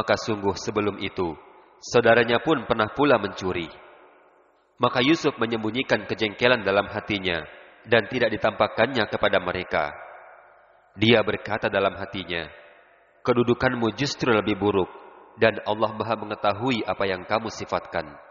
Maka sungguh sebelum itu, saudaranya pun pernah pula mencuri. Maka Yusuf menyembunyikan kejengkelan dalam hatinya dan tidak ditampakkannya kepada mereka. Dia berkata dalam hatinya, kedudukanmu justru lebih buruk dan Allah Maha mengetahui apa yang kamu sifatkan.